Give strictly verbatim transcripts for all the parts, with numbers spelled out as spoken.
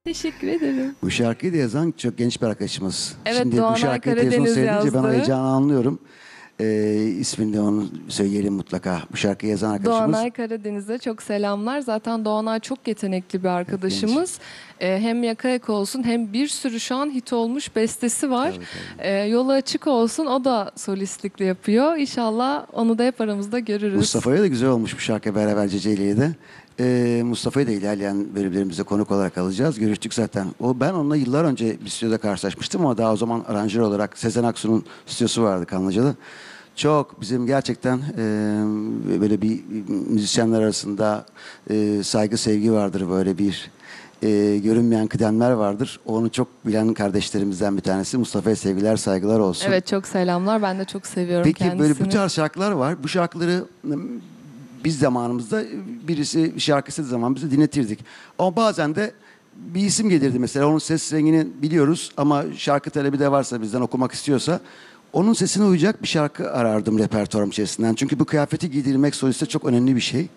Teşekkür ederim. Bu şarkıyı da yazan çok genç bir arkadaşımız. Evet, Şimdi Doğan bu Ay şarkıyı Karadeniz televizyonda seyredince ben o yazdı. heyecanı anlıyorum. Ee, ismini de onu söyleyelim mutlaka. Bu şarkıyı yazan arkadaşımız. Doğanay Karadeniz'e çok selamlar. Zaten Doğanay çok yetenekli bir arkadaşımız. Ee, hem Yaka Yaka olsun hem bir sürü şu an hit olmuş bestesi var. Tabii, tabii. Ee, yolu açık olsun. O da solistlikle yapıyor. İnşallah onu da hep aramızda görürüz. Mustafa'ya da güzel olmuş bu şarkı beraber Ceceli'ye de. Ee, Mustafa'yı da ilerleyen bölümlerimizde konuk olarak alacağız. Görüştük zaten. O ben onunla yıllar önce bir stüdyoda karşılaşmıştım ama daha o zaman aranjör olarak Sezen Aksu'nun stüdyosu vardı Kanlıca'da. Çok bizim gerçekten e, böyle bir müzisyenler arasında e, saygı sevgi vardır, böyle bir e, görünmeyen kıdemler vardır. Onu çok bilen kardeşlerimizden bir tanesi. Mustafa'ya sevgiler saygılar olsun. Evet, çok selamlar. Ben de çok seviyorum Peki kendisini. böyle bu tarz şarkılar var. Bu şarkıları biz zamanımızda birisi şarkı istediği zaman bize dinletirdik. Ama bazen de bir isim gelirdi mesela. Onun ses rengini biliyoruz ama şarkı talebi de varsa, bizden okumak istiyorsa onun sesine uyacak bir şarkı arardım repertuarım içerisinden. Çünkü bu kıyafeti giydirmek soliste çok önemli bir şey.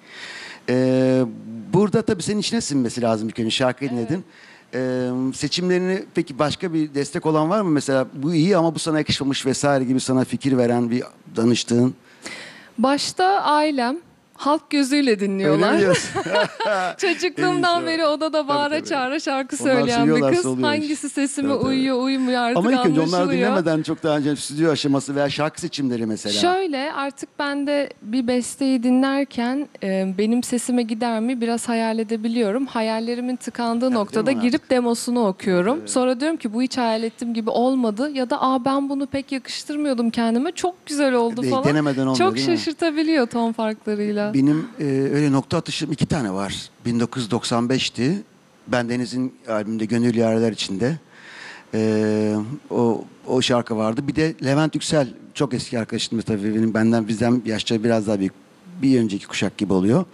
Ee, burada tabii senin içine sinmesi lazım bir önce. Şarkıyı dinledin. Ee, seçimlerini peki başka bir destek olan var mı? Mesela bu iyi ama bu sana yakışmamış vesaire gibi sana fikir veren, bir danıştığın. Başta ailem. Halk gözüyle dinliyorlar. Öyle mi diyorsun? Çocukluğumdan En iyisi o. beri odada bağıra tabii. çağıra şarkı Onlar söyleyen bir söylüyorlarsa kız. oluyor iş. Hangisi sesime Tabii, tabii. uyuyor, uymuyor artık Ama ilk önce onlar anlaşılıyor. dinlemeden çok daha önce stüdyo aşaması veya şarkı seçimleri mesela. Şöyle, artık ben de bir besteyi dinlerken e, benim sesime gider mi biraz hayal edebiliyorum. Hayallerimin tıkandığı Evet, noktada değil mi girip demosunu okuyorum. Evet. Sonra diyorum ki bu hiç hayal ettiğim gibi olmadı ya da aa ben bunu pek yakıştırmıyordum kendime. Çok güzel oldu De- falan. denemeden olmuyor, Çok değil mi? şaşırtabiliyor ton farklarıyla. Benim e, öyle nokta atışım iki tane var. bin dokuz yüz doksan beşti. Ben Deniz'in albümünde Gönül Yareler içinde. E, o, o şarkı vardı. Bir de Levent Yüksel, çok eski arkadaşım tabii, benim benden bizden yaşça biraz daha büyük, bir önceki kuşak gibi oluyor.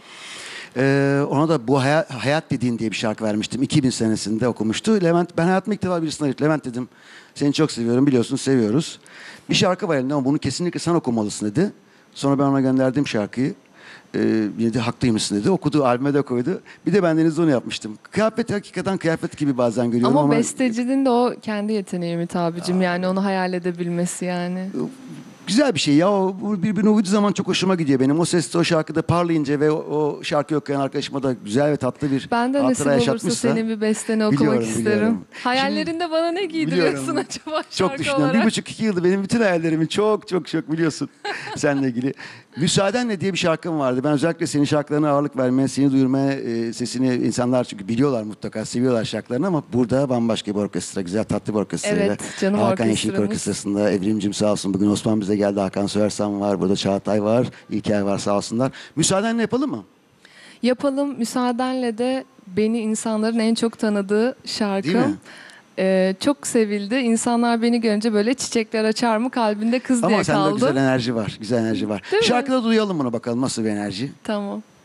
E, ona da bu hayat, hayat dediğin diye bir şarkı vermiştim. iki bin senesinde okumuştu. Levent, ben hayatımda ilk defa birisine arayıp Levent dedim, seni çok seviyorum, biliyorsun seviyoruz. Bir şarkı var elinde ama bunu kesinlikle sen okumalısın dedi. Sonra ben ona gönderdim şarkıyı. Ee, yine de haklıymışsın dedi. Okudu, albüme de koydu. Bir de ben Deniz'de onu yapmıştım. Kıyafet hakikaten kıyafet gibi bazen görüyorum Ama, ama... bestecinin de o kendi yeteneği Ümit abicim. Yani onu hayal edebilmesi yani. Güzel bir şey ya. O bu birbirine uyduğu zaman çok hoşuma gidiyor benim. O seste o şarkıda parlayınca ve o, o şarkıyı okuyan arkadaşıma da güzel ve tatlı bir Ben de nasip hatıra olursa yaşatmışsa. senin bir besteni okumak Biliyorum, isterim. biliyorum. Hayallerinde bana ne giydiriyorsun Biliyorum. acaba şarkı Çok düşünüyorum. olarak? Bir buçuk iki yıldır benim bütün hayallerimin çok çok çok biliyorsun seninle ilgili. Müsaadenle diye bir şarkım vardı. Ben özellikle senin şarkılarına ağırlık vermeye, seni duyurmaya, e, sesini insanlar çünkü biliyorlar mutlaka, seviyorlar şarkılarını ama burada bambaşka bir orkestra, güzel tatlı bir orkestrayla. Evet, canım Hakan Yeşillik orkestramız. Orkestrası'nda Evrimcim sağ olsun. Bugün Osman bize geldi. Hakan Söğersan var. Burada Çağatay var. İlker var, sağ olsunlar. Müsaadenle yapalım mı? Yapalım. Müsaadenle de beni insanların en çok tanıdığı Değil mi? şarkım. Ee, çok sevildi. İnsanlar beni görünce böyle çiçekler açar mı kalbinde kız Ama diye sende kaldı. güzel enerji var. Güzel enerji var. Değil mi? Şarkıda duyalım bunu bakalım nasıl bir enerji. Tamam.